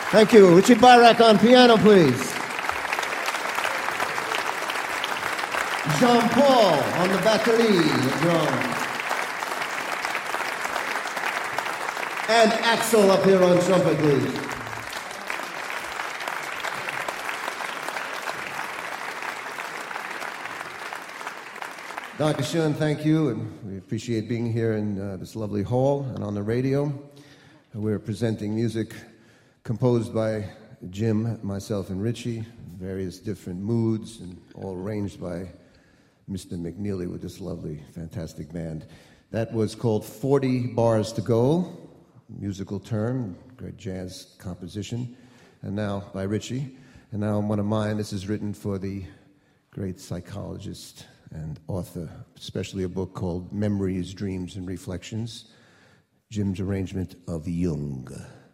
Thank you. Richie Barak on piano, please. Jean-Paul on the batterie, the drums. And Axel up here on trumpet, please. Dr. Schoen, thank you, and we appreciate being here in this lovely hall and on the radio. We're presenting music composed by Jim, myself, and Richie, various different moods, and all arranged by Mr. McNeely with this lovely, fantastic band. That was called 40 Bars to Go, musical term, great jazz composition, and now by Richie. And now one of mine, this is written for the great psychologist and author, especially a book called Memories, Dreams, and Reflections, Jim's arrangement of Jung.